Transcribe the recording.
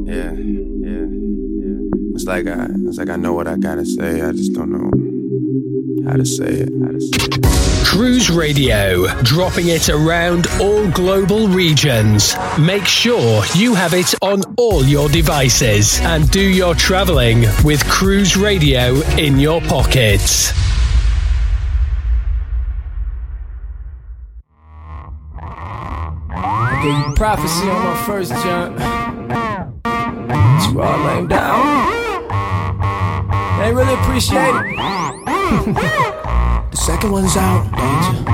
Yeah. It's like I know what I gotta say. I just don't know how to say it. Cruise Radio, dropping it around all global regions. Make sure you have it on all your devices and do your traveling with Cruise Radio in your pockets. I gave you prophecy on my first jump. But you all laying down. They really appreciate it. The second one's out, danger.